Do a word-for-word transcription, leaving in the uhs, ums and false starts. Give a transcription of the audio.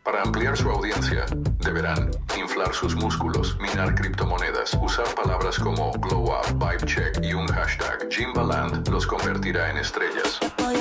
Para ampliar su audiencia, deberán inflar sus músculos, minar criptomonedas, usar palabras como glow up, vibe check y un hashtag. Jimbaland los convertirá en estrellas.